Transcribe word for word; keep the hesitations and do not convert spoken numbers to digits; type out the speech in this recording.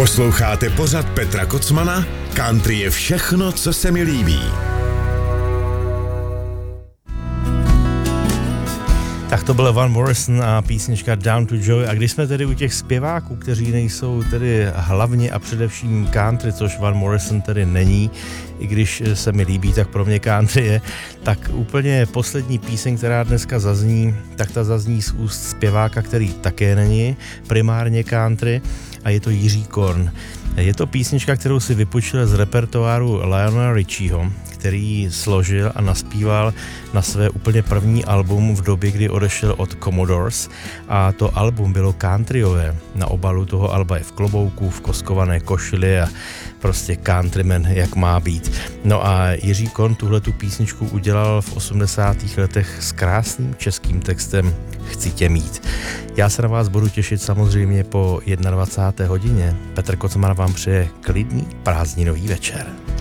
Posloucháte pořad Petra Kocmana? Country je všechno, co se mi líbí. Tak to byl Van Morrison a písnička Down to Joy. A když jsme tedy u těch zpěváků, kteří nejsou tedy hlavně a především country, což Van Morrison tedy není, i když se mi líbí, tak pro mě country je, tak úplně poslední píseň, která dneska zazní, tak ta zazní z úst zpěváka, který také není primárně country, a je to Jiří Korn. Je to písnička, kterou si vypůjčil z repertoáru Lionela Richieho, který složil a naspíval na své úplně první album v době, kdy odešel od Commodores, a to album bylo countryové. Na obalu toho alba je v klobouku, v koskované košili a prostě countryman, jak má být. No a Jiří Korn tuhle tu písničku udělal v osmdesátých letech s krásným českým textem Chci tě mít. Já se na vás budu těšit samozřejmě po dvacáté jedné hodině. Petr Kocman vám přeje klidný prázdninový večer.